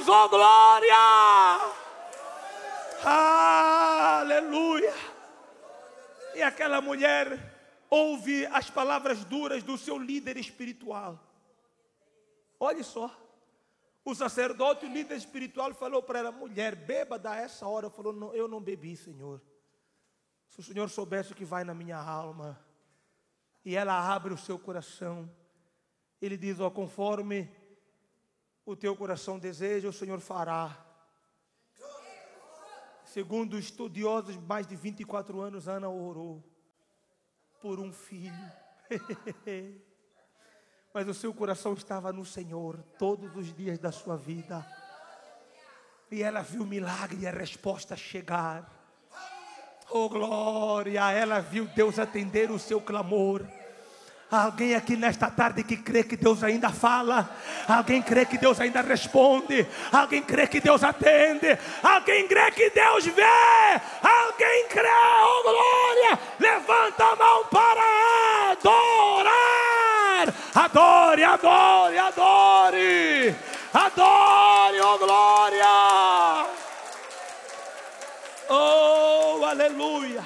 oh glória! Aleluia! E aquela mulher ouve as palavras duras do seu líder espiritual. Olha só, o sacerdote, o líder espiritual falou para ela: mulher, bêbada a essa hora. Falou: não, eu não bebi, Senhor. Se o Senhor soubesse o que vai na minha alma. E ela abre o seu coração. Ele diz: ó, conforme o teu coração deseja, o Senhor fará. Segundo estudiosos, mais de 24 anos, Ana orou por um filho. Mas o seu coração estava no Senhor todos os dias da sua vida. E ela viu o milagre e a resposta chegar. Oh glória! Ela viu Deus atender o seu clamor. Alguém aqui nesta tarde que crê que Deus ainda fala? Alguém crê que Deus ainda responde? Alguém crê que Deus atende? Alguém crê que Deus vê? Alguém crê? Oh glória! Levanta a mão para adorar! Adore, adore, adore! Adore, oh glória! Oh, aleluia!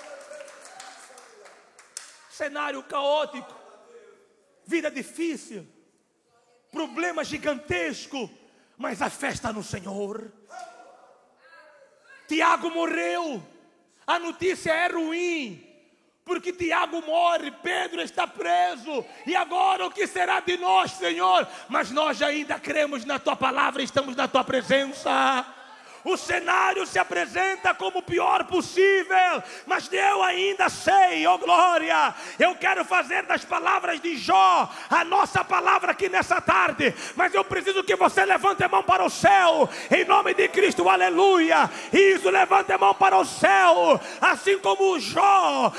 Cenário caótico, vida difícil, problema gigantesco, mas a festa no Senhor. Tiago morreu, a notícia é ruim, porque Tiago morre, Pedro está preso, e agora o que será de nós, Senhor? Mas nós ainda cremos na Tua palavra, estamos na Tua presença. O cenário se apresenta como o pior possível, mas eu ainda sei, oh glória, eu quero fazer das palavras de Jó a nossa palavra aqui nessa tarde, mas eu preciso que você levante a mão para o céu, em nome de Cristo, aleluia. Isso, levante a mão para o céu, assim como Jó